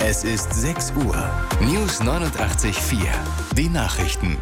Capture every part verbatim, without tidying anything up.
Es ist sechs Uhr. News neunundachtzig Komma vier. Die Nachrichten.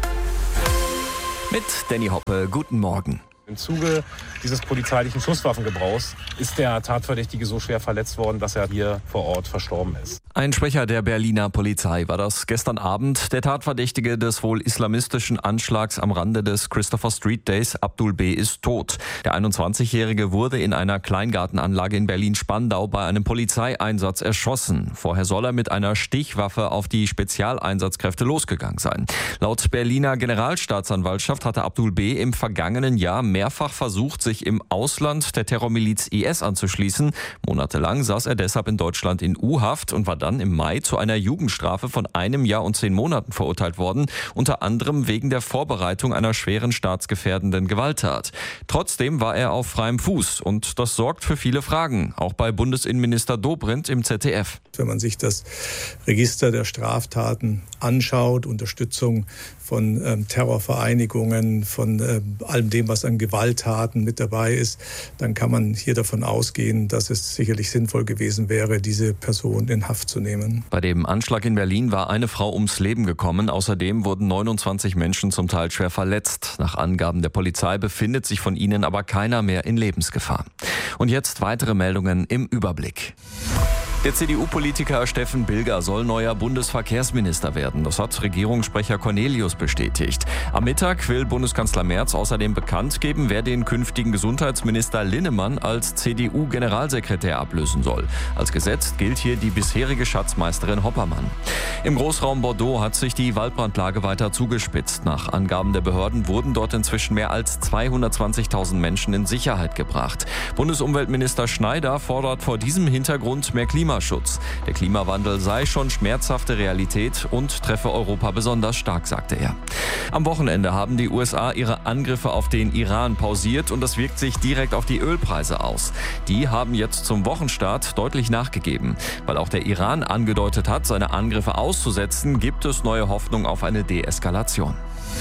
Mit Danny Hoppe, guten Morgen. Im Zuge dieses polizeilichen Schusswaffengebrauchs ist der Tatverdächtige so schwer verletzt worden, dass er hier vor Ort verstorben ist. Ein Sprecher der Berliner Polizei war das gestern Abend. Der Tatverdächtige des wohl islamistischen Anschlags am Rande des Christopher Street Days, Abdul B., ist tot. Der einundzwanzigjährige wurde in einer Kleingartenanlage in Berlin-Spandau bei einem Polizeieinsatz erschossen. Vorher soll er mit einer Stichwaffe auf die Spezialeinsatzkräfte losgegangen sein. Laut Berliner Generalstaatsanwaltschaft hatte Abdul B. im vergangenen Jahr mehrfach versucht, sich im Ausland der Terrormiliz I S anzuschließen. Monatelang saß er deshalb in Deutschland in U-Haft und war dann im Mai zu einer Jugendstrafe von einem Jahr und zehn Monaten verurteilt worden, unter anderem wegen der Vorbereitung einer schweren staatsgefährdenden Gewalttat. Trotzdem war er auf freiem Fuß und das sorgt für viele Fragen, auch bei Bundesinnenminister Dobrindt im Z D F. Wenn man sich das Register der Straftaten anschaut, Unterstützung von ähm, Terrorvereinigungen, von äh, allem dem, was an Gewalttaten mit dabei ist, dann kann man hier davon ausgehen, dass es sicherlich sinnvoll gewesen wäre, diese Person in Haft zu nehmen. Bei dem Anschlag in Berlin war eine Frau ums Leben gekommen. Außerdem wurden neunundzwanzig Menschen zum Teil schwer verletzt. Nach Angaben der Polizei befindet sich von ihnen aber keiner mehr in Lebensgefahr. Und jetzt weitere Meldungen im Überblick. Der C D U-Politiker Steffen Bilger soll neuer Bundesverkehrsminister werden. Das hat Regierungssprecher Cornelius bestätigt. Am Mittag will Bundeskanzler Merz außerdem bekannt geben, wer den künftigen Gesundheitsminister Linnemann als C D U-Generalsekretär ablösen soll. Als gesetzt gilt hier die bisherige Schatzmeisterin Hoppermann. Im Großraum Bordeaux hat sich die Waldbrandlage weiter zugespitzt. Nach Angaben der Behörden wurden dort inzwischen mehr als zweihundertzwanzigtausend Menschen in Sicherheit gebracht. Bundesumweltminister Schneider fordert vor diesem Hintergrund mehr Klimaschutz. Der Klimawandel sei schon schmerzhafte Realität und treffe Europa besonders stark, sagte er. Am Wochenende haben die U S A ihre Angriffe auf den Iran pausiert und das wirkt sich direkt auf die Ölpreise aus. Die haben jetzt zum Wochenstart deutlich nachgegeben. Weil auch der Iran angedeutet hat, seine Angriffe auszusetzen, gibt es neue Hoffnung auf eine Deeskalation.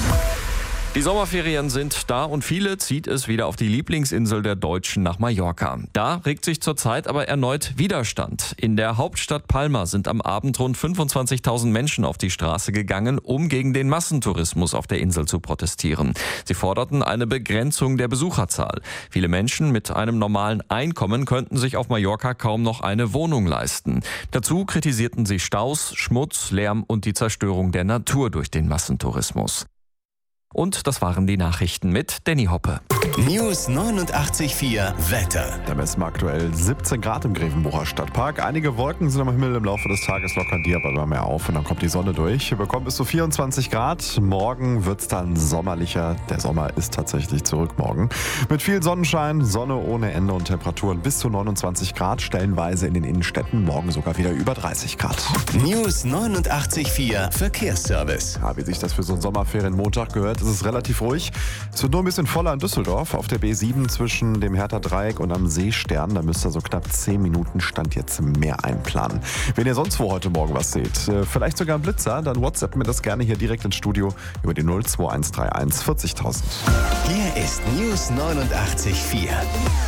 Die Sommerferien sind da und viele zieht es wieder auf die Lieblingsinsel der Deutschen nach Mallorca. Da regt sich zurzeit aber erneut Widerstand. In der Hauptstadt Palma sind am Abend rund fünfundzwanzigtausend Menschen auf die Straße gegangen, um gegen den Massentourismus auf der Insel zu protestieren. Sie forderten eine Begrenzung der Besucherzahl. Viele Menschen mit einem normalen Einkommen könnten sich auf Mallorca kaum noch eine Wohnung leisten. Dazu kritisierten sie Staus, Schmutz, Lärm und die Zerstörung der Natur durch den Massentourismus. Und das waren die Nachrichten mit Danny Hoppe. News neunundachtzig Komma vier Wetter. Da messen wir aktuell siebzehn Grad im Grevenbucher Stadtpark. Einige Wolken sind am Himmel, im Laufe des Tages lockern die aber immer mehr auf und dann kommt die Sonne durch. Wir bekommen bis zu vierundzwanzig Grad. Morgen wird es dann sommerlicher. Der Sommer ist tatsächlich zurück morgen. Mit viel Sonnenschein, Sonne ohne Ende und Temperaturen bis zu neunundzwanzig Grad. Stellenweise in den Innenstädten, morgen sogar wieder über dreißig Grad. News neunundachtzig Komma vier Verkehrsservice. Ja, wie sich das für so einen Sommerferienmontag gehört, ist es relativ ruhig. Es wird nur ein bisschen voller in Düsseldorf auf der B sieben zwischen dem Hertha-Dreieck und am Seestern. Da müsst ihr so knapp zehn Minuten Stand jetzt mehr einplanen. Wenn ihr sonst wo heute Morgen was seht, vielleicht sogar ein Blitzer, dann WhatsApp mir das gerne hier direkt ins Studio über die null zwei eins drei eins vierzigtausend. Hier ist News neunundachtzig Komma vier.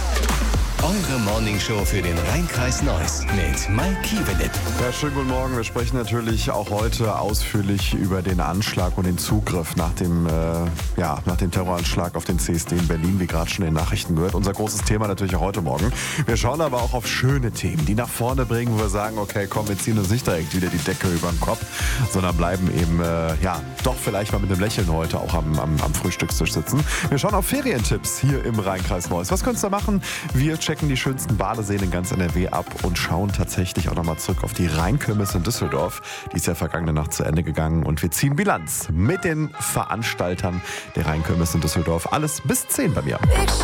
Eure Morningshow für den Rhein-Kreis Neuss mit Mike Kiebelit. Ja, schönen guten Morgen. Wir sprechen natürlich auch heute ausführlich über den Anschlag und den Zugriff nach dem, äh, ja, nach dem Terroranschlag auf den C S D in Berlin, wie gerade schon in den Nachrichten gehört. Unser großes Thema natürlich auch heute Morgen. Wir schauen aber auch auf schöne Themen, die nach vorne bringen, wo wir sagen, okay, komm, wir ziehen uns nicht direkt wieder die Decke über den Kopf, sondern bleiben eben, äh, ja, doch vielleicht mal mit einem Lächeln heute auch am, am, am Frühstückstisch sitzen. Wir schauen auf Ferientipps hier im Rhein-Kreis Neuss. Was könnt ihr machen? Wir checken die schönsten Badeseen in ganz N R W ab und schauen tatsächlich auch nochmal zurück auf die Rheinkirmes in Düsseldorf. Die ist ja vergangene Nacht zu Ende gegangen und wir ziehen Bilanz mit den Veranstaltern der Rheinkirmes in Düsseldorf. Alles bis zehn bei mir.